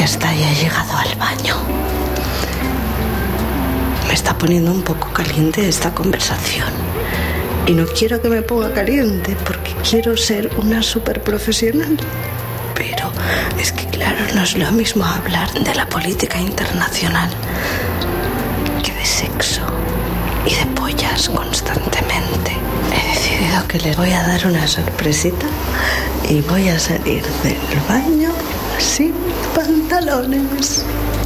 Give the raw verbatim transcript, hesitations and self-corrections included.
que hasta haya llegado al baño. Me está poniendo un poco caliente esta conversación. Y no quiero que me ponga caliente porque quiero ser una súper profesional. Pero es que claro, no es lo mismo hablar de la política internacional que de sexo y de pollas constantemente. He decidido que les voy a dar una sorpresita y voy a salir del baño sin pantalones.